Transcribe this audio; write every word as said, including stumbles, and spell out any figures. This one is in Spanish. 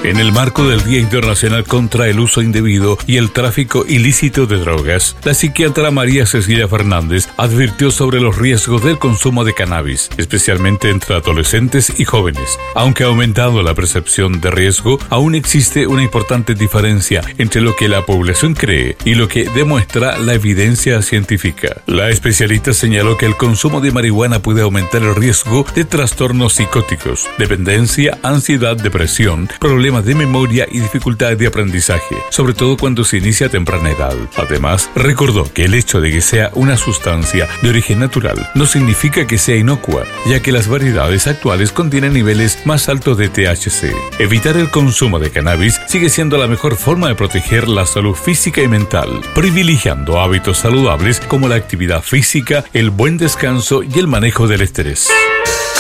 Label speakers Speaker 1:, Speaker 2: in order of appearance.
Speaker 1: En el marco del Día Internacional contra el Uso Indebido y el Tráfico Ilícito de Drogas, la psiquiatra María Cecilia Fernández advirtió sobre los riesgos del consumo de cannabis, especialmente entre adolescentes y jóvenes. Aunque ha aumentado la percepción de riesgo, aún existe una importante diferencia entre lo que la población cree y lo que demuestra la evidencia científica. La especialista señaló que el consumo de marihuana puede aumentar el riesgo de trastornos psicóticos, dependencia, ansiedad, depresión, problemas de memoria y dificultades de aprendizaje, sobre todo cuando se inicia a temprana edad. Además, recordó que el hecho de que sea una sustancia de origen natural no significa que sea inocua, ya que las variedades actuales contienen niveles más altos de T H C. Evitar el consumo de cannabis sigue siendo la mejor forma de proteger la salud física y mental, privilegiando hábitos saludables como la actividad física, el buen descanso y el manejo del estrés.